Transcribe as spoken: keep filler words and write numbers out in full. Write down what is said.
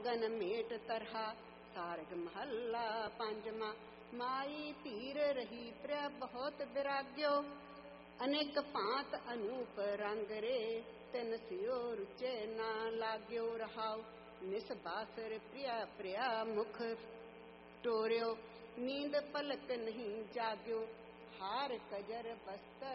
Gun met तरहा। सारग महला पंजमा। माई तीर रही प्रिय बहुत विराग्यो। अनेक पांत अनूप रंग रे। तिन सियो रुचे ना लाग्यो रहाओ। निस बासर प्रिया प्रिया मुख टोर्यो। नींद पलक नहीं जाग्यो। हार कजर बस्तर